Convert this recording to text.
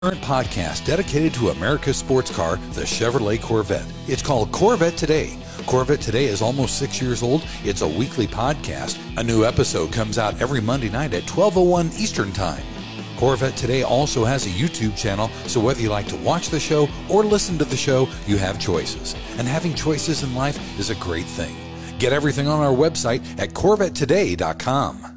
Current podcast dedicated to America's sports car, the Chevrolet Corvette. It's called Corvette Today. Corvette Today is almost 6 years old. It's a weekly podcast. A new episode comes out every Monday night at 12:01 Eastern Time. Corvette Today also has a YouTube channel, so whether you like to watch the show or listen to the show, you have choices. And having choices in life is a great thing. Get everything on our website at CorvetteToday.com.